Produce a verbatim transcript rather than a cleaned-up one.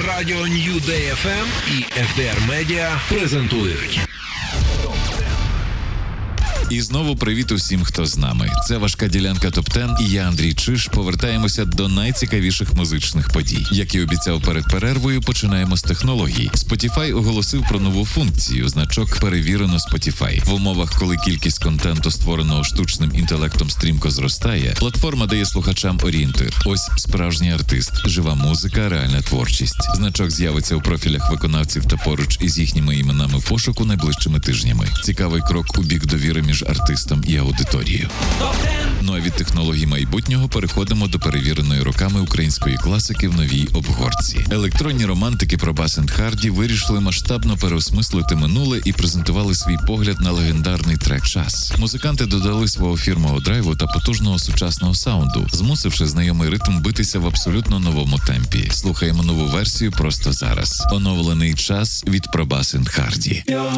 Радіо New Day еф ем і еф ді ар Media презентують. І знову привіт усім, хто з нами. Це важка ділянка топ десять, і я, Андрій Чиж, повертаємося до найцікавіших музичних подій. Як і обіцяв перед перервою, починаємо з технологій. Spotify оголосив про нову функцію – значок «Перевірено Spotify». В умовах, коли кількість контенту, створеного штучним інтелектом, стрімко зростає, платформа дає слухачам орієнтир. Ось справжній артист, жива музика, реальна творчість. Значок з'явиться у профілях виконавців та поруч із їхніми іменами в пошуку найближчими тижнями. Цікавий крок у бік довіри між артистом і аудиторією. Ну а від технологій майбутнього переходимо до перевіреної роками української класики в новій обгорці. Електронні романтики про Bass енд Hardy вирішили масштабно переосмислити минуле і презентували свій погляд на легендарний трек «Час». Музиканти додали свого фірмового драйву та потужного сучасного саунду, змусивши знайомий ритм битися в абсолютно новому темпі. Слухаємо нову версію просто зараз. Оновлений «Час» від Bass енд Hardy.